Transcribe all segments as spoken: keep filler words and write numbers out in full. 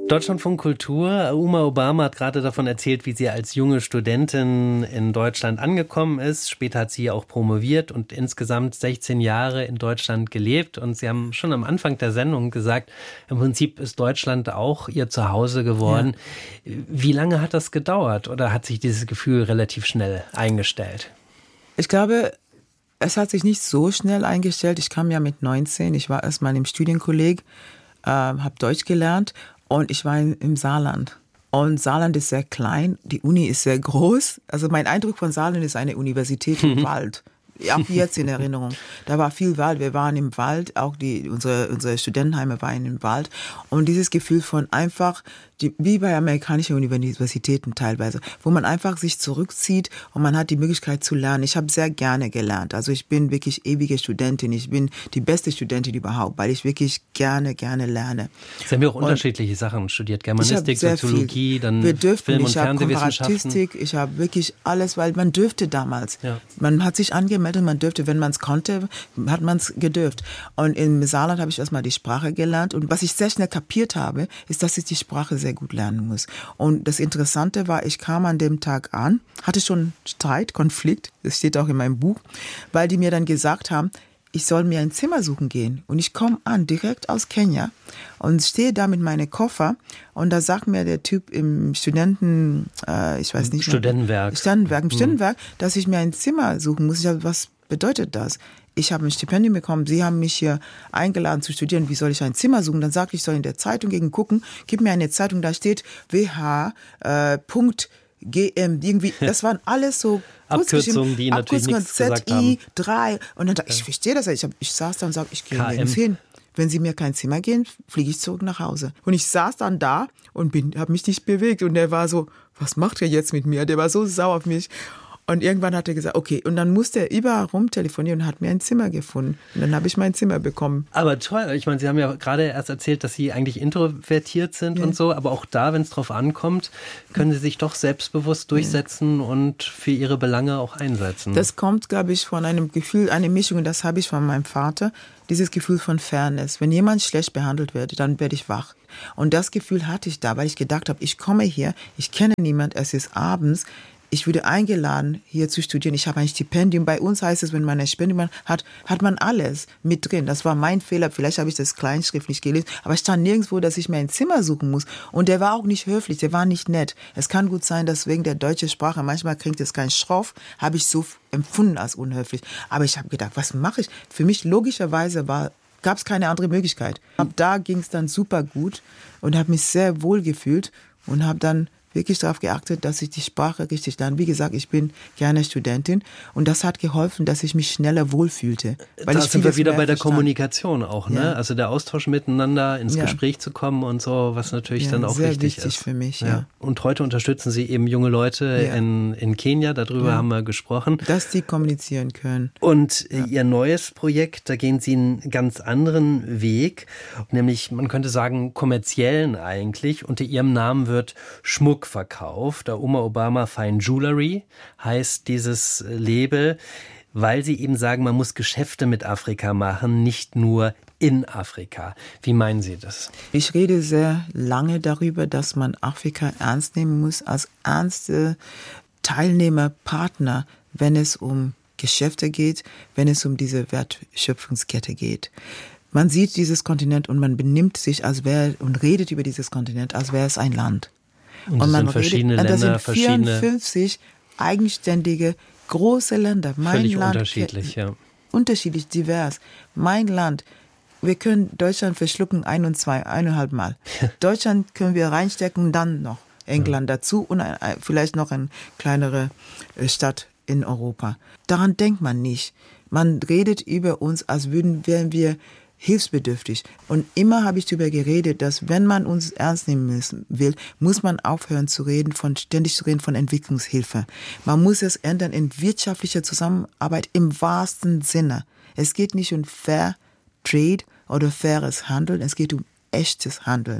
Deutschlandfunk Kultur. Uma Obama hat gerade davon erzählt, wie sie als junge Studentin in Deutschland angekommen ist. Später hat sie auch promoviert und insgesamt sechzehn Jahre in Deutschland gelebt. Und Sie haben schon am Anfang der Sendung gesagt, im Prinzip ist Deutschland auch ihr Zuhause geworden. Ja. Wie lange hat das gedauert oder hat sich dieses Gefühl relativ schnell eingestellt? Ich glaube, es hat sich nicht so schnell eingestellt. Ich kam ja mit neunzehn. Ich war erstmal im Studienkolleg, äh, habe Deutsch gelernt. Und ich war im Saarland. Und Saarland ist sehr klein, die Uni ist sehr groß. Also mein Eindruck von Saarland ist eine Universität im Wald. Auch jetzt in Erinnerung. Da war viel Wald. Wir waren im Wald, auch die, unsere, unsere Studentenheime waren im Wald. Und dieses Gefühl von einfach, die, wie bei amerikanischen Universitäten teilweise, wo man einfach sich zurückzieht und man hat die Möglichkeit zu lernen. Ich habe sehr gerne gelernt. Also ich bin wirklich ewige Studentin. Ich bin die beste Studentin überhaupt, weil ich wirklich gerne, gerne lerne. Sie haben ja auch und unterschiedliche Sachen studiert. Germanistik, Soziologie, viel. Dann Wir dürften, Film- und ich habe Fernsehwissenschaften. Komparatistik, ich habe wirklich alles, weil man dürfte damals. Ja. Man hat sich angemeldet, man dürfte, wenn man es konnte, hat man es gedürft. Und im Saarland habe ich erstmal die Sprache gelernt. Und was ich sehr schnell kapiert habe, ist, dass ich die Sprache sehr gut lernen muss. Und das Interessante war, ich kam an dem Tag an, hatte schon Streit, Konflikt, das steht auch in meinem Buch, weil die mir dann gesagt haben, ich soll mir ein Zimmer suchen gehen. Und ich komme an, direkt aus Kenia und stehe da mit meinen Koffer und da sagt mir der Typ im Studenten, äh, ich weiß nicht Studentenwerk, Studentenwerk, im hm. Studentenwerk, dass ich mir ein Zimmer suchen muss. Ich habe, was bedeutet das? Ich habe ein Stipendium bekommen, Sie haben mich hier eingeladen zu studieren, wie soll ich ein Zimmer suchen? Dann sagte ich, ich soll in der Zeitung gehen, gucken, gib mir eine Zeitung, da steht W H äh, Punkt G M, irgendwie, das waren alles so Abkürzungen, die natürlich nichts gesagt haben. Z I drei und dann dachte ich, ich verstehe das, ich, hab, ich saß da und sage, ich gehe nirgends hin. Wenn Sie mir kein Zimmer geben, fliege ich zurück nach Hause. Und ich saß dann da und habe mich nicht bewegt und der war so, was macht er jetzt mit mir? Der war so sauer auf mich. Und irgendwann hat er gesagt, okay, und dann musste er überall rumtelefonieren und hat mir ein Zimmer gefunden. Und dann habe ich mein Zimmer bekommen. Aber toll, ich meine, Sie haben ja gerade erst erzählt, dass Sie eigentlich introvertiert sind ja. und so, aber auch da, wenn es drauf ankommt, können Sie sich doch selbstbewusst durchsetzen ja. und für Ihre Belange auch einsetzen. Das kommt, glaube ich, von einem Gefühl, eine Mischung, und das habe ich von meinem Vater, dieses Gefühl von Fairness. Wenn jemand schlecht behandelt wird, dann werde ich wach. Und das Gefühl hatte ich da, weil ich gedacht habe, ich komme hier, ich kenne niemand, es ist abends, ich wurde eingeladen, hier zu studieren. Ich habe ein Stipendium. Bei uns heißt es, wenn man ein Stipendium hat, hat man alles mit drin. Das war mein Fehler. Vielleicht habe ich das Kleinschrift nicht gelesen. Aber es stand nirgendwo, dass ich mir ein Zimmer suchen muss. Und der war auch nicht höflich. Der war nicht nett. Es kann gut sein, dass wegen der deutschen Sprache, manchmal kriegt es keinen Schroff, habe ich so empfunden als unhöflich. Aber ich habe gedacht, was mache ich? Für mich logischerweise war gab es keine andere Möglichkeit. Ab da ging es dann super gut und habe mich sehr wohl gefühlt und habe dann wirklich darauf geachtet, dass ich die Sprache richtig lerne. Wie gesagt, ich bin gerne Studentin und das hat geholfen, dass ich mich schneller wohlfühlte. Weil da sind wir wieder bei der verstand. Kommunikation auch, ne? Ja. Also der Austausch miteinander, ins ja. Gespräch zu kommen und so, was natürlich ja, dann auch sehr wichtig, wichtig ist. für mich, ja. ja. Und heute unterstützen Sie eben junge Leute ja. in, in Kenia, darüber ja. haben wir gesprochen. Dass die kommunizieren können. Und ja. Ihr neues Projekt, da gehen Sie einen ganz anderen Weg, nämlich, man könnte sagen, kommerziellen eigentlich. Unter Ihrem Namen wird Schmuck verkauft. Der Uma Obama Fine Jewelry heißt dieses Label, weil Sie eben sagen, man muss Geschäfte mit Afrika machen, nicht nur in Afrika. Wie meinen Sie das? Ich rede sehr lange darüber, dass man Afrika ernst nehmen muss, als ernste Teilnehmer, Partner, wenn es um Geschäfte geht, wenn es um diese Wertschöpfungskette geht. Man sieht dieses Kontinent und man benimmt sich als wäre und redet über dieses Kontinent, als wäre es ein Land. Und, und man sind verschiedene redet, Länder, das sind vierundfünfzig eigenständige große Länder. Mein völlig Land, unterschiedlich, ja. Unterschiedlich, divers. Mein Land, wir können Deutschland verschlucken ein und zwei, eineinhalb Mal. Deutschland können wir reinstecken und dann noch England ja. dazu und ein, vielleicht noch eine kleinere Stadt in Europa. Daran denkt man nicht. Man redet über uns, als würden wären wir hilfsbedürftig. Und immer habe ich darüber geredet, dass wenn man uns ernst nehmen müssen, will, muss man aufhören zu reden, von ständig zu reden von Entwicklungshilfe. Man muss es ändern in wirtschaftlicher Zusammenarbeit im wahrsten Sinne. Es geht nicht um Fair Trade oder faires Handeln, es geht um echtes Handeln.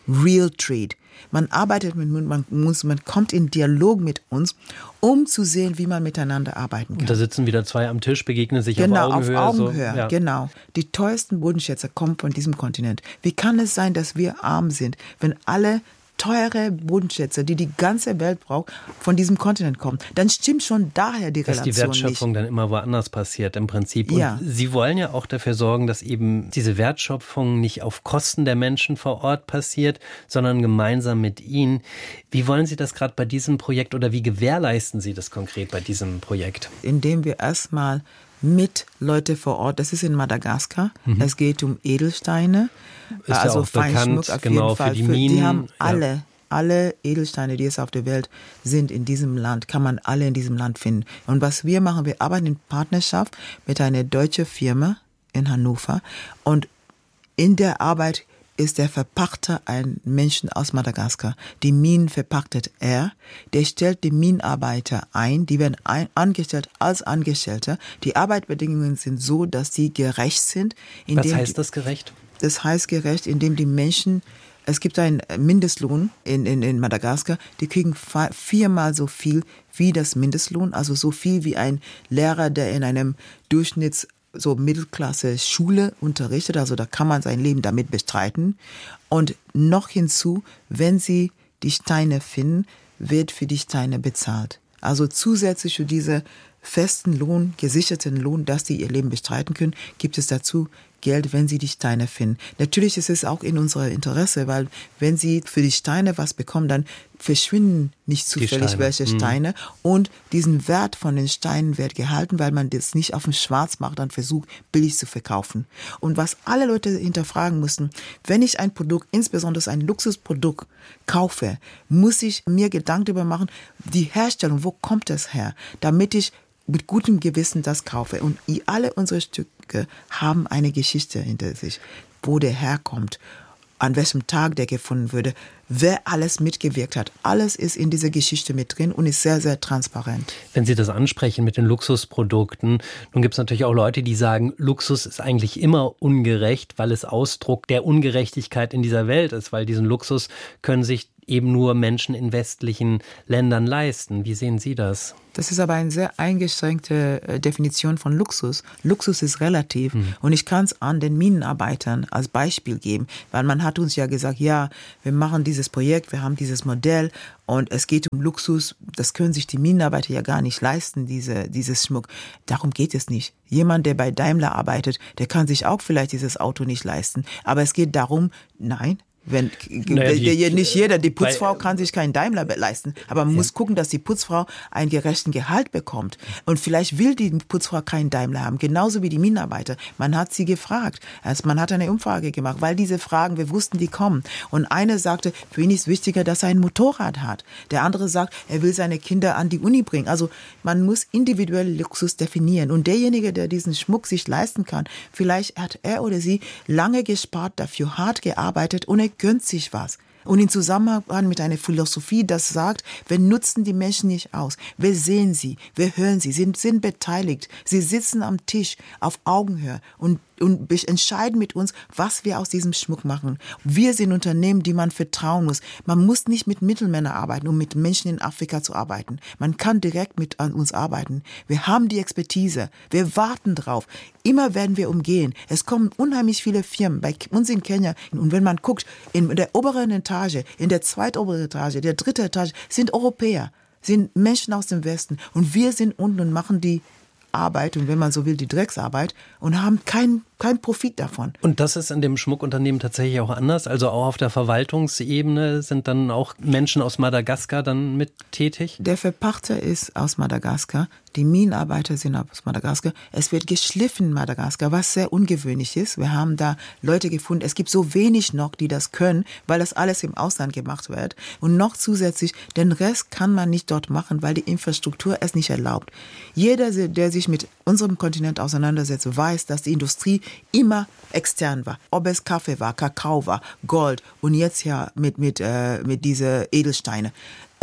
Real Trade. Man arbeitet mit uns, man, muss, man kommt in Dialog mit uns, um zu sehen, wie man miteinander arbeiten kann. Und da sitzen wieder zwei am Tisch, begegnen sich genau, auf Augenhöhe. Auf Augenhöhe, so, ja. Genau. Die teuersten Bodenschätze kommen von diesem Kontinent. Wie kann es sein, dass wir arm sind, wenn alle teure Bodenschätze, die die ganze Welt braucht, von diesem Kontinent kommen? Dann stimmt schon daher die dass Relation nicht. Dass die Wertschöpfung nicht. Dann immer woanders passiert im Prinzip. Und ja. Sie wollen ja auch dafür sorgen, dass eben diese Wertschöpfung nicht auf Kosten der Menschen vor Ort passiert, sondern gemeinsam mit ihnen. Wie wollen Sie das gerade bei diesem Projekt oder wie gewährleisten Sie das konkret bei diesem Projekt? Indem wir erstmal mit Leute vor Ort, das ist in Madagaskar, mhm. es geht um Edelsteine, ist also ja auch Feinschmuck bekannt, auf genau, jeden Fall. Für die Minen. Die haben alle, ja. alle Edelsteine, die es auf der Welt sind, in diesem Land, kann man alle in diesem Land finden. Und was wir machen, wir arbeiten in Partnerschaft mit einer deutschen Firma in Hannover und in der Arbeit ist der Verpachter ein Menschen aus Madagaskar. Die Minen verpachtet er. Der stellt die Minenarbeiter ein. Die werden ein, angestellt als Angestellte. Die Arbeitsbedingungen sind so, dass die gerecht sind. Was heißt das gerecht? Das heißt gerecht, indem die Menschen, es gibt einen Mindestlohn in, in, in Madagaskar, die kriegen viermal so viel wie das Mindestlohn, also so viel wie ein Lehrer, der in einem Durchschnitts so Mittelklasse Schule unterrichtet, also da kann man sein Leben damit bestreiten. Und noch hinzu, wenn sie die Steine finden, wird für die Steine bezahlt. Also zusätzlich zu diesem festen Lohn, gesicherten Lohn, dass die ihr Leben bestreiten können, gibt es dazu Geld, wenn sie die Steine finden. Natürlich ist es auch in unserem Interesse, weil wenn sie für die Steine was bekommen, dann verschwinden nicht zufällig Steine. welche Steine mhm. und diesen Wert von den Steinen wird gehalten, weil man das nicht auf dem Schwarzmarkt dann versucht, billig zu verkaufen. Und was alle Leute hinterfragen müssen, wenn ich ein Produkt, insbesondere ein Luxusprodukt kaufe, muss ich mir Gedanken darüber machen, die Herstellung, wo kommt das her, damit ich mit gutem Gewissen das kaufe. Und alle unsere Stücke haben eine Geschichte hinter sich, wo der herkommt, an welchem Tag der gefunden wurde, wer alles mitgewirkt hat. Alles ist in dieser Geschichte mit drin und ist sehr, sehr transparent. Wenn Sie das ansprechen mit den Luxusprodukten, nun gibt es natürlich auch Leute, die sagen, Luxus ist eigentlich immer ungerecht, weil es Ausdruck der Ungerechtigkeit in dieser Welt ist, weil diesen Luxus können sich eben nur Menschen in westlichen Ländern leisten. Wie sehen Sie das? Das ist aber eine sehr eingeschränkte Definition von Luxus. Luxus ist relativ hm. und ich kann es an den Minenarbeitern als Beispiel geben, weil man hat uns ja gesagt, ja, wir machen dieses Projekt, wir haben dieses Modell und es geht um Luxus, das können sich die Minenarbeiter ja gar nicht leisten, diese, dieses Schmuck. Darum geht es nicht. Jemand, der bei Daimler arbeitet, der kann sich auch vielleicht dieses Auto nicht leisten, aber es geht darum, nein, Wenn, naja, die, nicht jeder, die Putzfrau bei, kann sich keinen Daimler leisten, aber man ja. muss gucken, dass die Putzfrau einen gerechten Gehalt bekommt. Und vielleicht will die Putzfrau keinen Daimler haben, genauso wie die Minenarbeiter. Man hat sie gefragt, also man hat eine Umfrage gemacht, weil diese Fragen, wir wussten, die kommen. Und einer sagte, für ihn ist wichtiger, dass er ein Motorrad hat. Der andere sagt, er will seine Kinder an die Uni bringen. Also man muss individuell Luxus definieren. Und derjenige, der diesen Schmuck sich leisten kann, vielleicht hat er oder sie lange gespart, dafür hart gearbeitet und er gönnt sich was. Und in Zusammenhang mit einer Philosophie, das sagt, wir nutzen die Menschen nicht aus. Wir sehen sie, wir hören sie, sind, sind beteiligt. Sie sitzen am Tisch auf Augenhöhe und, und entscheiden mit uns, was wir aus diesem Schmuck machen. Wir sind Unternehmen, die man vertrauen muss. Man muss nicht mit Mittelmännern arbeiten, um mit Menschen in Afrika zu arbeiten. Man kann direkt mit an uns arbeiten. Wir haben die Expertise. Wir warten drauf. Immer werden wir umgehen. Es kommen unheimlich viele Firmen bei uns in Kenia. Und wenn man guckt, in der oberen Etage, in der zweitoberen Etage, der dritte Etage, sind Europäer, sind Menschen aus dem Westen. Und wir sind unten und machen die Arbeit und wenn man so will, die Drecksarbeit und haben keinen kein Profit davon. Und das ist in dem Schmuckunternehmen tatsächlich auch anders? Also auch auf der Verwaltungsebene sind dann auch Menschen aus Madagaskar dann mit tätig? Der Verpachter ist aus Madagaskar, die Minenarbeiter sind aus Madagaskar. Es wird geschliffen in Madagaskar, was sehr ungewöhnlich ist. Wir haben da Leute gefunden, es gibt so wenig noch, die das können, weil das alles im Ausland gemacht wird. Und noch zusätzlich, den Rest kann man nicht dort machen, weil die Infrastruktur es nicht erlaubt. Jeder, der sich mit unserem Kontinent auseinandersetzt, weiß, dass die Industrie immer extern war. Ob es Kaffee war, Kakao war, Gold und jetzt ja mit, mit, äh, mit diesen Edelsteine.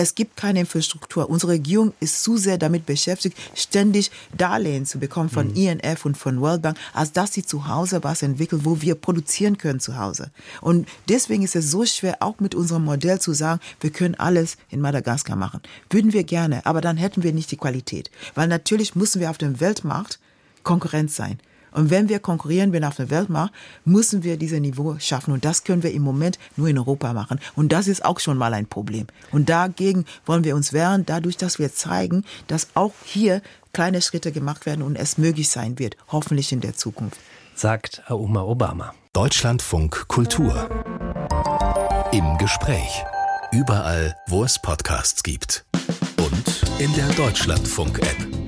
Es gibt keine Infrastruktur. Unsere Regierung ist zu sehr damit beschäftigt, ständig Darlehen zu bekommen von mhm. I M F und von World Bank, als dass sie zu Hause was entwickeln, wo wir produzieren können zu Hause. Und deswegen ist es so schwer, auch mit unserem Modell zu sagen, wir können alles in Madagaskar machen. Würden wir gerne, aber dann hätten wir nicht die Qualität. Weil natürlich müssen wir auf dem Weltmarkt Konkurrenz sein. Und wenn wir konkurrieren werden auf der Weltmarkt, müssen wir dieses Niveau schaffen. Und das können wir im Moment nur in Europa machen. Und das ist auch schon mal ein Problem. Und dagegen wollen wir uns wehren, dadurch, dass wir zeigen, dass auch hier kleine Schritte gemacht werden und es möglich sein wird, hoffentlich in der Zukunft. Sagt Aouma Obama. Deutschlandfunk Kultur. Im Gespräch. Überall, wo es Podcasts gibt. Und in der Deutschlandfunk-App.